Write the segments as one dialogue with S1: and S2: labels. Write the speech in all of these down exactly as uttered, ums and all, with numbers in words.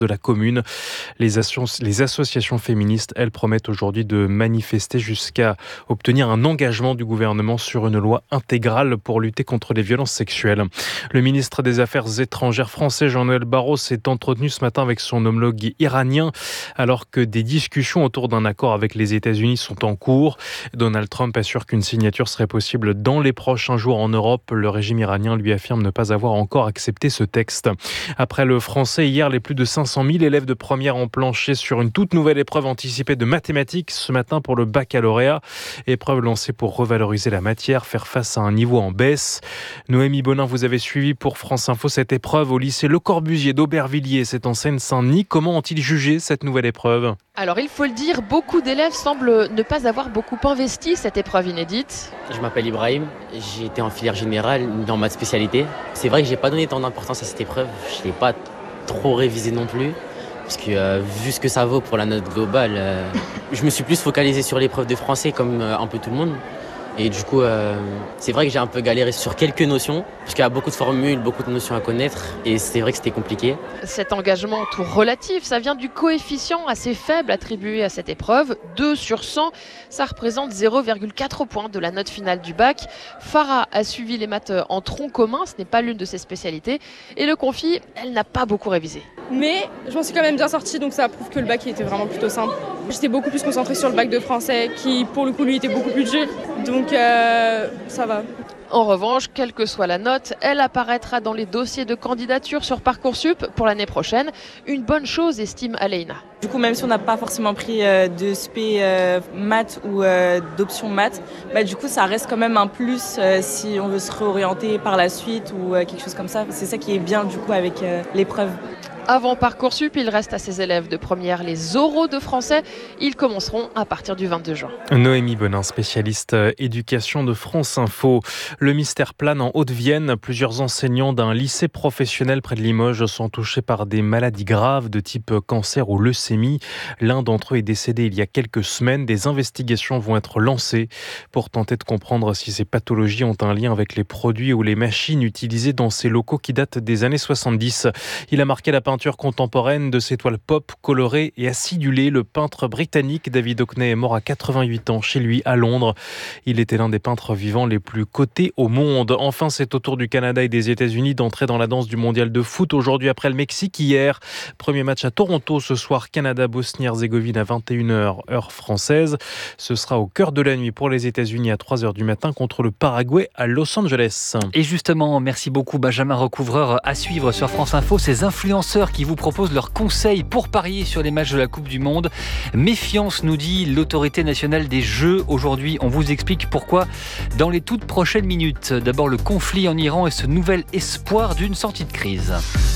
S1: de la commune. Les, assos- les associations féministes, elles, promettent aujourd'hui de manifester jusqu'à obtenir un engagement du gouvernement sur une loi intégrale pour lutter contre les violences sexuelles. Le ministre des Affaires étrangères français, Jean-Noël Barrot, s'est entretenu ce matin avec son homologue iranien alors que des discussions autour d'un accord avec les États-Unis sont en cours. Donald Trump assure qu'une signature serait possible dans les prochains jours en Europe. Le régime iranien lui affirme ne pas avoir encore accepté ce texte. Après le français, hier, les plus de cinq cent mille élèves de première ont planché sur une toute nouvelle épreuve anticipée de mathématiques ce matin pour le baccalauréat. Épreuve lancée pour revaloriser la matière, faire face à un niveau en baisse. Noémie Bonin, vous avez suivi pour France Info cette épreuve au lycée Le Corbusier d'Aubervilliers. C'est en Seine-Saint-Denis. Comment ont-ils jugé cette nouvelle épreuve ?
S2: Alors il faut le dire, beaucoup d'élèves semblent ne pas avoir beaucoup investi cette épreuve inédite.
S3: Je m'appelle Ibrahim, j'ai été en filière générale dans ma spécialité. C'est vrai que j'ai pas donné tant d'importance à cette épreuve, je l'ai pas trop révisée non plus. Parce que euh, vu ce que ça vaut pour la note globale, euh, je me suis plus focalisé sur l'épreuve de français comme euh, un peu tout le monde. Et du coup, euh, c'est vrai que j'ai un peu galéré sur quelques notions, parce qu'il y a beaucoup de formules, beaucoup de notions à connaître, et c'est vrai que c'était compliqué.
S2: Cet engagement tout relatif, ça vient du coefficient assez faible attribué à cette épreuve, deux sur cent, ça représente zéro virgule quatre points de la note finale du bac. Farah a suivi les maths en tronc commun, ce n'est pas l'une de ses spécialités, et le confie, elle n'a pas beaucoup révisé.
S4: Mais je m'en suis quand même bien sortie, donc ça prouve que le bac était vraiment plutôt simple. J'étais beaucoup plus concentrée sur le bac de français, qui pour le coup lui était beaucoup plus dur, donc euh, ça va.
S2: En revanche, quelle que soit la note, elle apparaîtra dans les dossiers de candidature sur Parcoursup pour l'année prochaine. Une bonne chose, estime Aleina.
S5: Du coup, même si on n'a pas forcément pris euh, de spé euh, maths ou euh, d'option maths, bah, du coup, ça reste quand même un plus euh, si on veut se réorienter par la suite ou euh, quelque chose comme ça. C'est ça qui est bien du coup avec euh, l'épreuve.
S2: Avant Parcoursup, il reste à ses élèves de première les oraux de français. Ils commenceront à partir du vingt-deux juin.
S1: Noémie Bonin, spécialiste éducation de France Info. Le mystère plane en Haute-Vienne. Plusieurs enseignants d'un lycée professionnel près de Limoges sont touchés par des maladies graves de type cancer ou leucémie. L'un d'entre eux est décédé il y a quelques semaines. Des investigations vont être lancées pour tenter de comprendre si ces pathologies ont un lien avec les produits ou les machines utilisées dans ces locaux qui datent des années soixante-dix. Il a marqué la peinture contemporaine de ses toiles pop colorées et acidulées. Le peintre britannique David Hockney est mort à quatre-vingt-huit ans chez lui à Londres. Il était l'un des peintres vivants les plus cotés au monde. Enfin, c'est au tour du Canada et des États-Unis d'entrer dans la danse du mondial de foot aujourd'hui après le Mexique hier. Premier match à Toronto ce soir, Canada-Bosnie-Herzégovine à vingt et une heures heure française. Ce sera au cœur de la nuit pour les États-Unis à trois heures du matin contre le Paraguay à Los Angeles.
S6: Et justement, merci beaucoup Benjamin Recouvreur. À suivre sur France Info, ces influenceurs qui vous proposent leurs conseils pour parier sur les matchs de la Coupe du Monde. Méfiance, nous dit l'autorité nationale des jeux. Aujourd'hui, on vous explique pourquoi dans les toutes prochaines minutes. D'abord, le conflit en Iran et ce nouvel espoir d'une sortie de crise.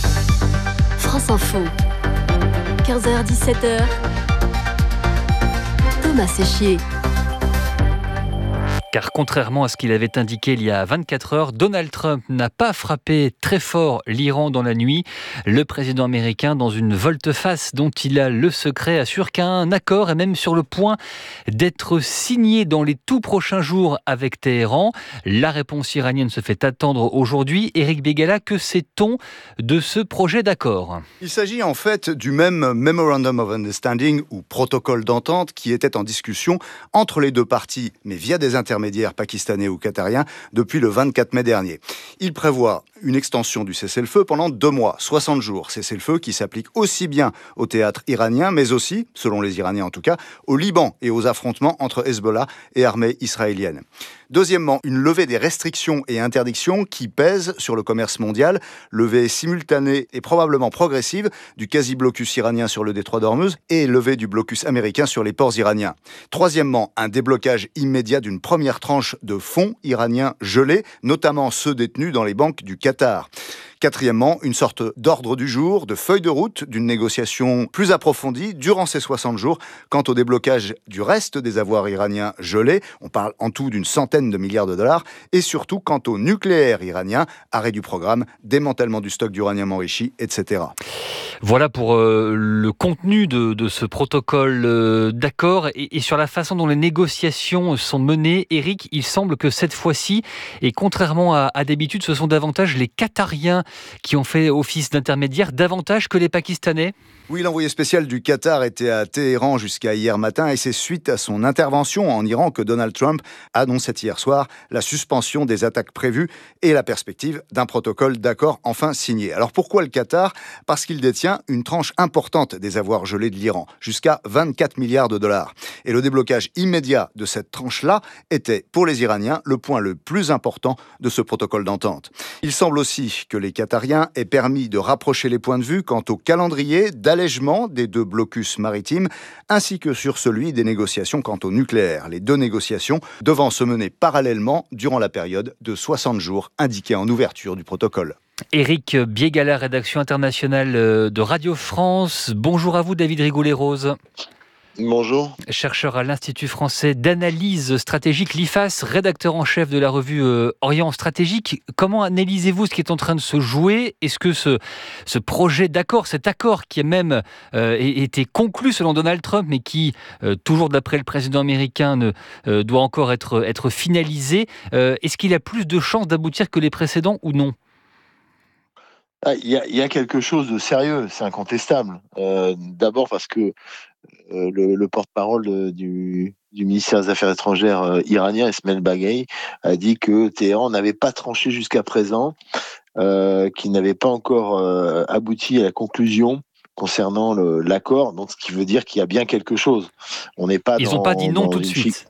S7: France Info, quinze heures dix-sept heures. Thomas Séchier.
S6: Car contrairement à ce qu'il avait indiqué il y a vingt-quatre heures, Donald Trump n'a pas frappé très fort l'Iran dans la nuit. Le président américain, dans une volte-face dont il a le secret, assure qu'un accord est même sur le point d'être signé dans les tout prochains jours avec Téhéran. La réponse iranienne se fait attendre aujourd'hui. Éric Bégala, que sait-on de ce projet d'accord ?
S8: Il s'agit en fait du même Memorandum of Understanding ou protocole d'entente qui était en discussion entre les deux parties, mais via des intermédiaires pakistanais ou qatariens depuis le vingt-quatre mai dernier. Il prévoit une extension du cessez-le-feu pendant deux mois, soixante jours. Cessez-le-feu qui s'applique aussi bien au théâtre iranien, mais aussi, selon les Iraniens en tout cas, au Liban et aux affrontements entre Hezbollah et armée israélienne. Deuxièmement, une levée des restrictions et interdictions qui pèsent sur le commerce mondial, levée simultanée et probablement progressive du quasi-blocus iranien sur le détroit d'Ormuz et levée du blocus américain sur les ports iraniens. Troisièmement, un déblocage immédiat d'une première tranche de fonds iraniens gelés, notamment ceux détenus dans les banques du Qatar. Quatrièmement, une sorte d'ordre du jour, de feuille de route d'une négociation plus approfondie durant ces soixante jours quant au déblocage du reste des avoirs iraniens gelés. On parle en tout d'une centaine de milliards de dollars. Et surtout quant au nucléaire iranien, arrêt du programme, démantèlement du stock d'uranium enrichi, et cetera.
S6: Voilà pour euh, le contenu de, de ce protocole euh, d'accord et, et sur la façon dont les négociations sont menées. Éric, il semble que cette fois-ci, et contrairement à, à d'habitude, ce sont davantage les Qatariens qui ont fait office d'intermédiaire, davantage que les Pakistanais.
S8: Oui, l'envoyé spécial du Qatar était à Téhéran jusqu'à hier matin et c'est suite à son intervention en Iran que Donald Trump annonçait hier soir la suspension des attaques prévues et la perspective d'un protocole d'accord enfin signé. Alors pourquoi le Qatar ? Parce qu'il détient une tranche importante des avoirs gelés de l'Iran, jusqu'à vingt-quatre milliards de dollars. Et le déblocage immédiat de cette tranche-là était, pour les Iraniens, le point le plus important de ce protocole d'entente. Il semble aussi que les Qatariens aient permis de rapprocher les points de vue quant au calendrier d'allègement des deux blocus maritimes, ainsi que sur celui des négociations quant au nucléaire. Les deux négociations devant se mener parallèlement durant la période de soixante jours indiquée en ouverture du protocole.
S6: Éric Biégala, rédaction internationale de Radio France. Bonjour à vous, David Rigoulet-Rose.
S9: Bonjour.
S6: Chercheur à l'Institut français d'analyse stratégique, l'I F A S, rédacteur en chef de la revue euh, Orient Stratégique. Comment analysez-vous ce qui est en train de se jouer ? Est-ce que ce, ce projet d'accord, cet accord qui a même euh, été conclu selon Donald Trump, mais qui, euh, toujours d'après le président américain, ne, euh, doit encore être, être finalisé, euh, est-ce qu'il a plus de chances d'aboutir que les précédents ou non ?
S9: Ah, il y a, il y a quelque chose de sérieux, c'est incontestable. Euh, d'abord parce que euh, le, le porte-parole de, du, du ministère des Affaires étrangères euh, iranien, Esmail Baghai, a dit que Téhéran n'avait pas tranché jusqu'à présent, euh, qu'il n'avait pas encore euh, abouti à la conclusion concernant le, l'accord, donc ce qui veut dire qu'il y a bien quelque chose. On n'est pas
S6: Ils
S9: dans,
S6: n'ont pas dit non tout de suite.
S9: Fic-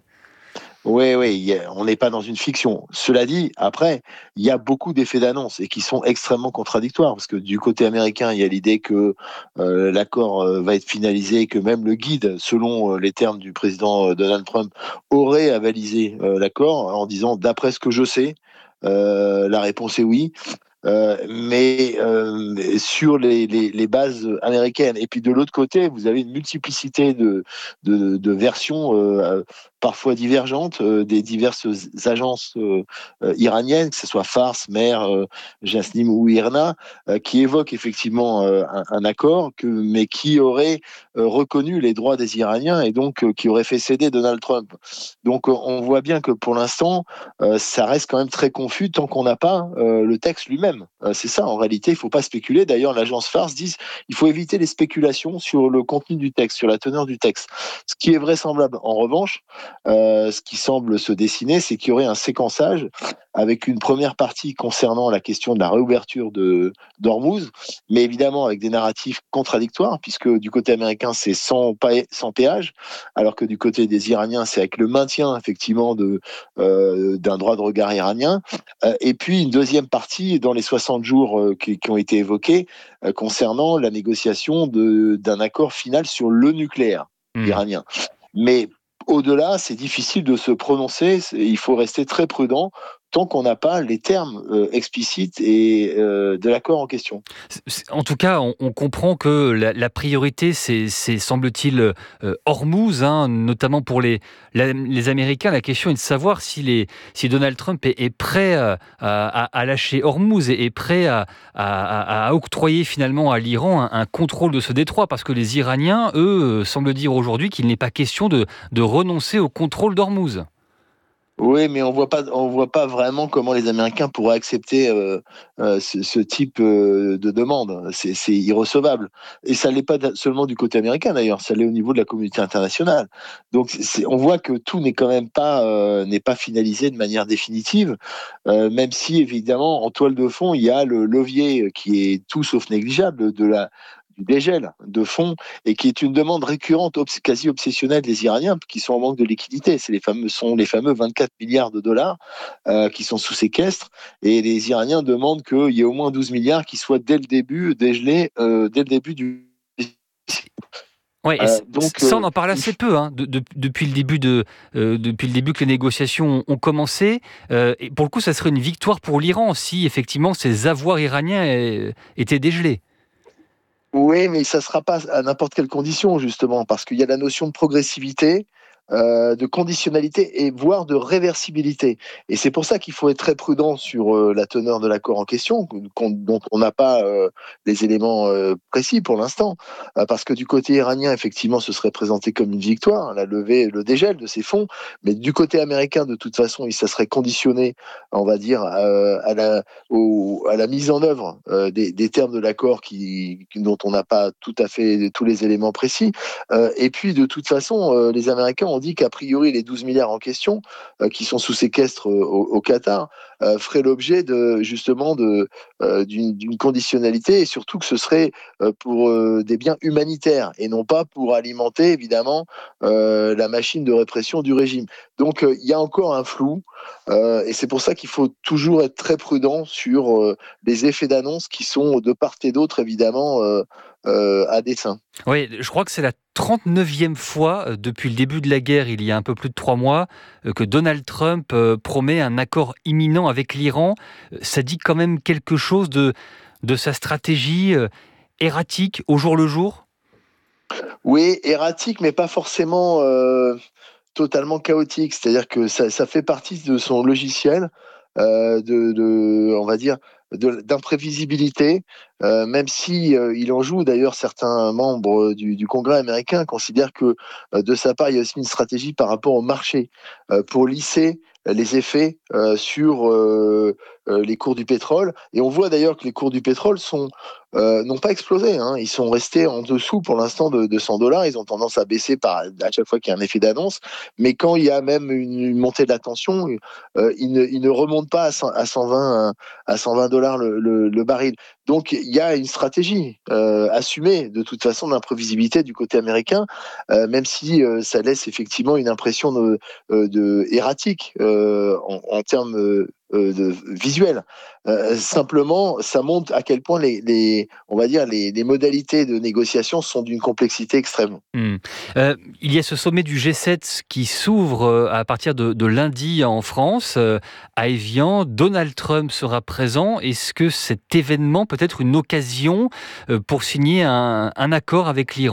S9: Oui, oui, on n'est pas dans une fiction. Cela dit, après, il y a beaucoup d'effets d'annonce et qui sont extrêmement contradictoires parce que du côté américain, il y a l'idée que euh, l'accord euh, va être finalisé et que même le guide, selon euh, les termes du président euh, Donald Trump, aurait avalisé euh, l'accord en disant, d'après ce que je sais, euh, la réponse est oui. Euh, mais euh, sur les, les, les bases américaines. Et puis de l'autre côté, vous avez une multiplicité de, de, de versions euh, parfois divergentes euh, des diverses agences euh, euh, iraniennes, que ce soit Fars, Mer, euh, Jasnim ou Irna, euh, qui évoquent effectivement euh, un, un accord, que, mais qui aurait euh, reconnu les droits des Iraniens et donc euh, qui aurait fait céder Donald Trump. Donc euh, on voit bien que pour l'instant, euh, ça reste quand même très confus tant qu'on n'a pas euh, le texte lui-même. Euh, c'est ça, en réalité, il ne faut pas spéculer. D'ailleurs, l'agence Fars dit qu'il faut éviter les spéculations sur le contenu du texte, sur la teneur du texte. Ce qui est vraisemblable. En revanche, euh, ce qui semble se dessiner, c'est qu'il y aurait un séquençage avec une première partie concernant la question de la réouverture de d'Ormuz, mais évidemment avec des narratifs contradictoires, puisque du côté américain, c'est sans, sans péage, alors que du côté des Iraniens, c'est avec le maintien, effectivement, de, euh, d'un droit de regard iranien. Euh, et puis, une deuxième partie dans les soixante jours euh, qui, qui ont été évoqués euh, concernant la négociation de, d'un accord final sur le nucléaire mmh. iranien. Mais au-delà, c'est difficile de se prononcer, il faut rester très prudent tant qu'on n'a pas les termes euh, explicites et euh, de l'accord en question.
S6: En tout cas, on, on comprend que la, la priorité, c'est, c'est semble-t-il euh, Hormuz, hein, notamment pour les, la, les Américains. La question est de savoir si, les, si Donald Trump est, est prêt à, à, à lâcher Hormuz et est prêt à, à, à octroyer finalement à l'Iran un, un contrôle de ce détroit, parce que les Iraniens, eux, semblent dire aujourd'hui qu'il n'est pas question de, de renoncer au contrôle d'Hormuz.
S9: Oui, mais on voit pas, on voit pas vraiment comment les Américains pourraient accepter euh, euh, ce, ce type euh, de demande. C'est, c'est irrecevable. Et ça l'est pas seulement du côté américain d'ailleurs, ça l'est au niveau de la communauté internationale. Donc, c'est, on voit que tout n'est quand même pas euh, n'est pas finalisé de manière définitive, euh, même si évidemment en toile de fond il y a le levier qui est tout sauf négligeable de la du dégel de fonds et qui est une demande récurrente, obs- quasi obsessionnelle des Iraniens qui sont en manque de liquidité. C'est les fameux, sont les fameux vingt-quatre milliards de dollars euh, qui sont sous séquestre et les Iraniens demandent qu'il y ait au moins douze milliards qui soient dès le début dégelés euh, dès le début du...
S6: Ouais, euh, donc, ça, on en parle assez peu hein, de, de, depuis, le début de, euh, depuis le début que les négociations ont commencé. Euh, et pour le coup, ça serait une victoire pour l'Iran si effectivement ces avoirs iraniens étaient dégelés.
S9: Oui, mais ça ne sera pas à n'importe quelle condition, justement, parce qu'il y a la notion de progressivité euh, de conditionnalité et voire de réversibilité. Et c'est pour ça qu'il faut être très prudent sur euh, la teneur de l'accord en question, dont on n'a pas euh, les éléments euh, précis pour l'instant, euh, parce que du côté iranien, effectivement, ce serait présenté comme une victoire, la levée, le dégel de ces fonds, mais du côté américain, de toute façon, ça serait conditionné, on va dire, euh, à, la, au, à la mise en œuvre euh, des, des termes de l'accord qui, dont on n'a pas tout à fait tous les éléments précis. Euh, et puis, de toute façon, euh, les Américains ont dit qu'a priori, les douze milliards en question, euh, qui sont sous séquestre euh, au, au Qatar, euh, feraient l'objet de, justement de, euh, d'une, d'une conditionnalité, et surtout que ce serait euh, pour euh, des biens humanitaires et non pas pour alimenter, évidemment, euh, la machine de répression du régime. Donc, il euh, y a encore un flou, euh, et c'est pour ça qu'il faut toujours être très prudent sur euh, les effets d'annonce qui sont de part et d'autre, évidemment, euh, euh, à dessein.
S6: Oui, je crois que c'est la trente-neuvième fois euh, depuis le début de la guerre, il y a un peu plus de trois mois, euh, que Donald Trump euh, promet un accord imminent avec l'Iran. Euh, ça dit quand même quelque chose de, de sa stratégie euh, erratique au jour le jour ?
S9: Oui, erratique, mais pas forcément euh, totalement chaotique. C'est-à-dire que ça, ça fait partie de son logiciel, euh, de, de, on va dire, de, d'imprévisibilité, euh, même si euh, il en joue. D'ailleurs, certains membres du, du Congrès américain considèrent que euh, de sa part, il y a aussi une stratégie par rapport au marché euh, pour lisser les effets euh, sur euh, euh, les cours du pétrole. Et on voit d'ailleurs que les cours du pétrole sont, euh, n'ont pas explosé. Hein. Ils sont restés en dessous pour l'instant de, de cent dollars. Ils ont tendance à baisser par, à chaque fois qu'il y a un effet d'annonce. Mais quand il y a même une, une montée de la tension, euh, ils, ne, ils ne remontent pas à, cent, à cent vingt dollars le, le, le baril. Donc il y a une stratégie euh, assumée de toute façon d'imprévisibilité du côté américain, euh, même si euh, ça laisse effectivement une impression de, euh, de erratique euh, en, en termes euh, de visuels. Euh, simplement, ça montre à quel point les, les on va dire les, les modalités de négociation sont d'une complexité extrême.
S6: Mmh. Euh, il y a ce sommet du G sept qui s'ouvre à partir de, de lundi en France, euh, à Évian. Donald Trump sera présent. Est-ce que cet événement peut être une occasion euh, pour signer un, un accord avec l'Iran ?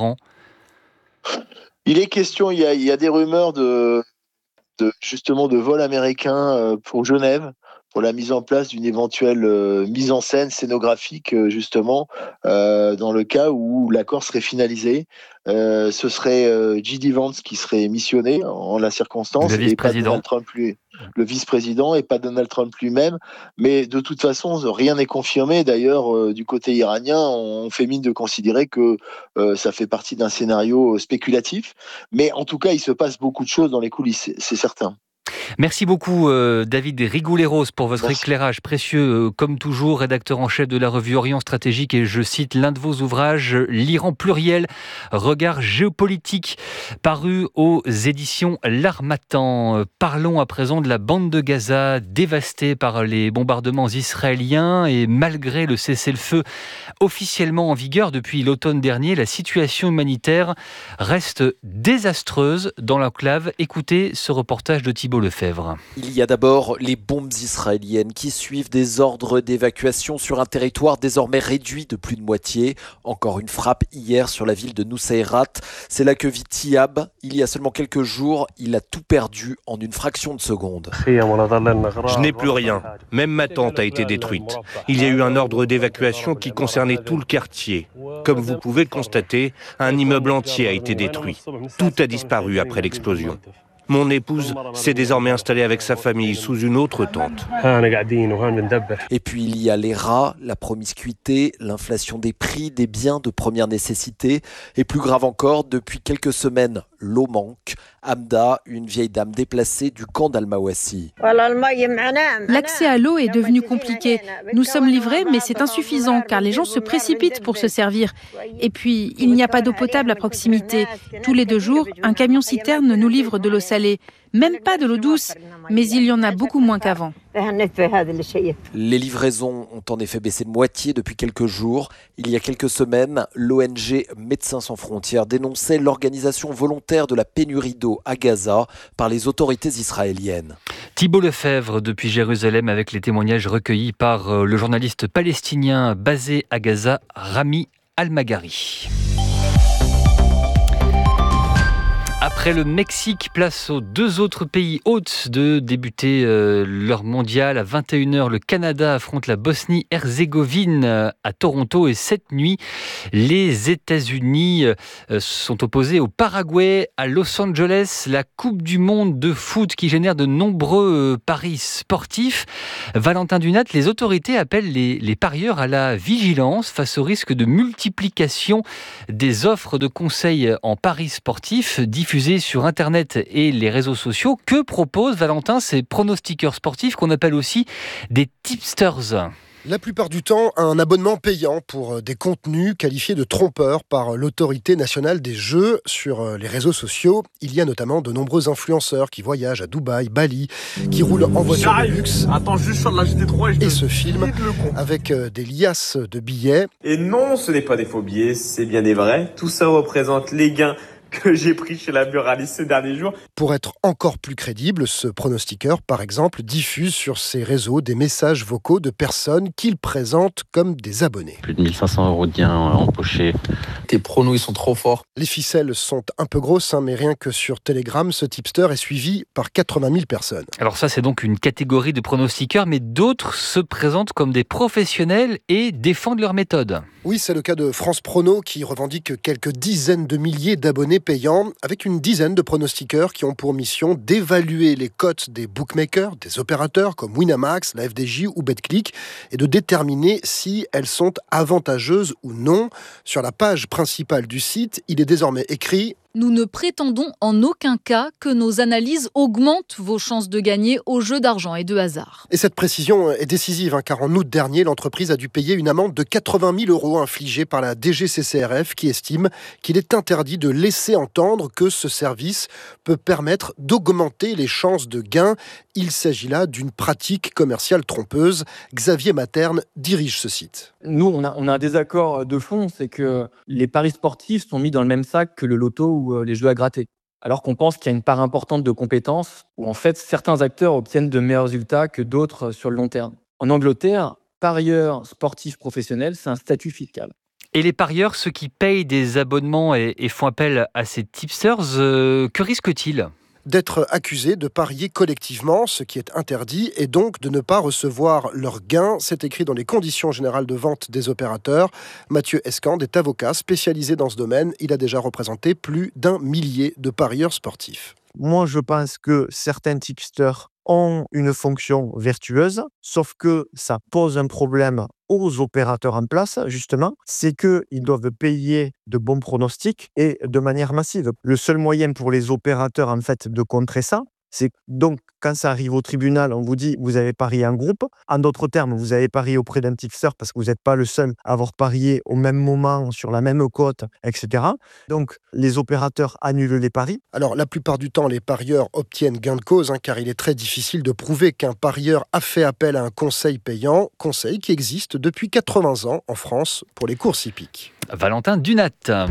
S9: Il est question, il y a, il y a des rumeurs de, de justement de vol américain euh, pour Genève, pour la mise en place d'une éventuelle euh, mise en scène scénographique, euh, justement, euh, dans le cas où l'accord serait finalisé. Euh, ce serait euh, J D Vance qui serait missionné en, en la circonstance,
S6: le
S9: et pas Donald Trump, lui, le vice-président, et pas Donald Trump lui-même. Mais de toute façon, rien n'est confirmé. D'ailleurs, euh, du côté iranien, on fait mine de considérer que euh, ça fait partie d'un scénario spéculatif. Mais en tout cas, il se passe beaucoup de choses dans les coulisses, c'est, c'est certain.
S6: Merci beaucoup euh, David Rigouleros pour votre Merci. éclairage précieux, euh, comme toujours, rédacteur en chef de la revue Orient Stratégique, et je cite l'un de vos ouvrages, L'Iran pluriel, regard géopolitique, paru aux éditions L'Harmattan. Parlons à présent de la bande de Gaza, dévastée par les bombardements israéliens, et malgré le cessez-le-feu officiellement en vigueur depuis l'automne dernier, la situation humanitaire reste désastreuse dans l'enclave. Écoutez ce reportage de Thibault Lefebvre.
S10: Il y a d'abord les bombes israéliennes qui suivent des ordres d'évacuation sur un territoire désormais réduit de plus de moitié. Encore une frappe hier sur la ville de Nusayrat. C'est là que vit Tiab. Il y a seulement quelques jours, il a tout perdu en une fraction de seconde.
S11: Je n'ai plus rien. Même ma tente a été détruite. Il y a eu un ordre d'évacuation qui concernait tout le quartier. Comme vous pouvez le constater, un immeuble entier a été détruit. Tout a disparu après l'explosion. Mon épouse s'est désormais installée avec sa famille sous une autre tente.
S10: Et puis il y a les rats, la promiscuité, l'inflation des prix des biens de première nécessité. Et plus grave encore, depuis quelques semaines, l'eau manque. Hamda, une vieille dame déplacée du camp d'Al-Mawassi.
S12: L'accès à l'eau est devenu compliqué. Nous sommes livrés, mais c'est insuffisant car les gens se précipitent pour se servir. Et puis, il n'y a pas d'eau potable à proximité. Tous les deux jours, un camion-citerne nous livre de l'eau salée. Même pas de l'eau douce, mais il y en a beaucoup moins qu'avant.
S10: Les livraisons ont en effet baissé de moitié depuis quelques jours. Il y a quelques semaines, l'O N G Médecins sans frontières dénonçait l'organisation volontaire de la pénurie d'eau à Gaza par les autorités israéliennes.
S6: Thibault Lefebvre depuis Jérusalem avec les témoignages recueillis par le journaliste palestinien basé à Gaza, Rami Al-Maghari. Après le Mexique, place aux deux autres pays hôtes de débuter euh, leur mondial. À vingt et une heures, le Canada affronte la Bosnie-Herzégovine euh, à Toronto. Et cette nuit, les États-Unis euh, sont opposés au Paraguay à Los Angeles. La Coupe du monde de foot qui génère de nombreux euh, paris sportifs. Valentin Dunat, les autorités appellent les, les parieurs à la vigilance face au risque de multiplication des offres de conseils en paris sportifs diffusées sur Internet et les réseaux sociaux. Que proposent, Valentin, ces pronostiqueurs sportifs qu'on appelle aussi des tipsters ?
S13: La plupart du temps, un abonnement payant pour des contenus qualifiés de trompeurs par l'autorité nationale des jeux sur les réseaux sociaux. Il y a notamment de nombreux influenceurs qui voyagent à Dubaï, Bali, qui roulent en voiture de luxe.
S14: Attends, juste sur la G T trois et, je
S13: et se filment avec des liasses de billets.
S14: Et non, ce n'est pas des faux billets, c'est bien des vrais. Tout ça représente les gains que j'ai pris chez la buraliste ces derniers jours.
S13: Pour être encore plus crédible, ce pronostiqueur, par exemple, diffuse sur ses réseaux des messages vocaux de personnes qu'il présente comme des abonnés.
S15: Plus de mille cinq cents euros de gains empochés.
S16: Tes pronos, ils sont trop forts.
S13: Les ficelles sont un peu grosses, hein, mais rien que sur Telegram, ce tipster est suivi par quatre-vingt mille personnes.
S6: Alors ça, c'est donc une catégorie de pronostiqueurs, mais d'autres se présentent comme des professionnels et défendent leur méthode.
S13: Oui, c'est le cas de France Prono qui revendique quelques dizaines de milliers d'abonnés payants avec une dizaine de pronostiqueurs qui ont pour mission d'évaluer les cotes des bookmakers, des opérateurs comme Winamax, la F D J ou BetClick et de déterminer si elles sont avantageuses ou non. Sur la page principale du site, il est désormais écrit:
S17: nous ne prétendons en aucun cas que nos analyses augmentent vos chances de gagner aux jeux d'argent et de hasard.
S13: Et cette précision est décisive, hein, car en août dernier, l'entreprise a dû payer une amende de quatre-vingt mille euros infligée par la D G C C R F qui estime qu'il est interdit de laisser entendre que ce service peut permettre d'augmenter les chances de gain. Il s'agit là d'une pratique commerciale trompeuse. Xavier Materne dirige ce site.
S18: Nous, on a, on a un désaccord de fond, c'est que les paris sportifs sont mis dans le même sac que le loto ou les jeux à gratter. Alors qu'on pense qu'il y a une part importante de compétences où en fait certains acteurs obtiennent de meilleurs résultats que d'autres sur le long terme. En Angleterre, parieur sportif professionnel, c'est un statut fiscal.
S6: Et les parieurs, ceux qui payent des abonnements et, et font appel à ces tipsters, euh, que risquent-ils ?
S13: D'être accusés de parier collectivement, ce qui est interdit, et donc de ne pas recevoir leurs gains. C'est écrit dans les conditions générales de vente des opérateurs. Mathieu Escande est avocat spécialisé dans ce domaine. Il a déjà représenté plus d'un millier de parieurs sportifs.
S19: Moi, je pense que certains tipsters ont une fonction vertueuse, sauf que ça pose un problème aux opérateurs en place, justement, c'est qu'ils doivent payer de bons pronostics et de manière massive. Le seul moyen pour les opérateurs, en fait, de contrer ça, c'est donc quand ça arrive au tribunal, on vous dit vous avez parié en groupe. En d'autres termes, vous avez parié auprès d'un tipster parce que vous n'êtes pas le seul à avoir parié au même moment, sur la même cote, et cetera. Donc, les opérateurs annulent les paris.
S13: Alors, la plupart du temps, les parieurs obtiennent gain de cause, hein, car il est très difficile de prouver qu'un parieur a fait appel à un conseil payant, conseil qui existe depuis quatre-vingts ans en France pour les courses hippiques.
S6: Valentin Dunat.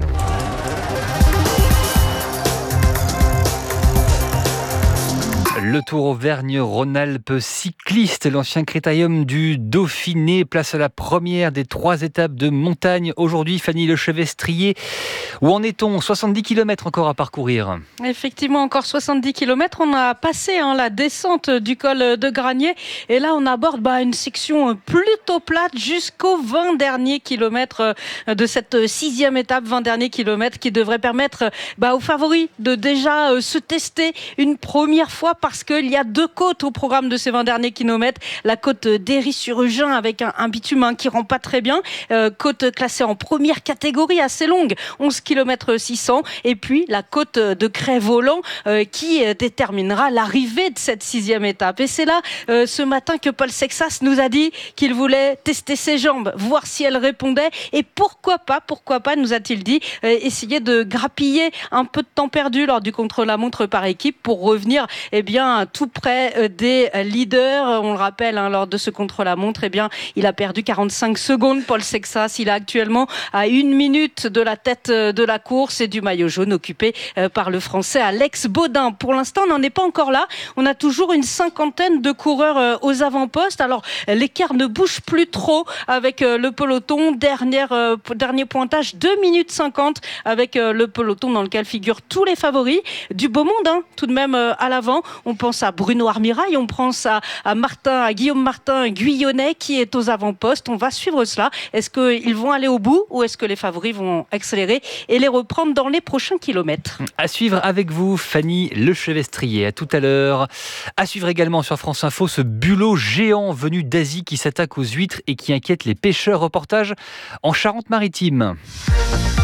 S6: Le Tour Auvergne-Rhône-Alpes cycliste, l'ancien critérium du Dauphiné, place à la première des trois étapes de montagne. Aujourd'hui, Fanny Lechevestrier, où en est-on ? soixante-dix kilomètres encore à parcourir.
S20: Effectivement, encore soixante-dix kilomètres. On a passé hein, la descente du col de Granier. Et là, on aborde bah, une section plutôt plate jusqu'aux vingt derniers kilomètres de cette sixième étape. vingt derniers kilomètres qui devraient permettre bah, aux favoris de déjà euh, se tester une première fois par parce qu'il y a deux côtes au programme de ces vingt derniers kilomètres. La côte d'Héry-sur-Eugin avec un, un bitume hein, qui rend pas très bien. Euh, côte classée en première catégorie, assez longue, onze kilomètres six cents. Et puis la côte de Crest-Voland euh, qui euh, déterminera l'arrivée de cette sixième étape. Et c'est là, euh, ce matin, que Paul Sexas nous a dit qu'il voulait tester ses jambes, voir si elles répondaient. Et pourquoi pas, pourquoi pas, nous a-t-il dit, euh, essayer de grappiller un peu de temps perdu lors du contre-la-montre par équipe pour revenir, eh bien, bien tout près des leaders. On le rappelle, hein, lors de ce contre-la-montre, eh bien, il a perdu quarante-cinq secondes. Paul Sexas, il est actuellement à une minute de la tête de la course et du maillot jaune occupé par le Français Alex Baudin. Pour l'instant, on n'en est pas encore là. On a toujours une cinquantaine de coureurs aux avant-postes. Alors, l'écart ne bouge plus trop avec le peloton. Dernière, euh, dernier pointage, deux minutes cinquante avec euh, le peloton dans lequel figurent tous les favoris. Du beau monde, hein, tout de même euh, à l'avant. On pense à Bruno Armirail, on pense à, à Martin, à Guillaume Martin Guyonnet qui est aux avant-postes. On va suivre cela. Est-ce qu'ils vont aller au bout ou est-ce que les favoris vont accélérer et les reprendre dans les prochains kilomètres?
S6: À suivre avec vous, Fanny Lechevestrier. À tout à l'heure. À suivre également sur France Info ce bulot géant venu d'Asie qui s'attaque aux huîtres et qui inquiète les pêcheurs. Reportage en Charente-Maritime.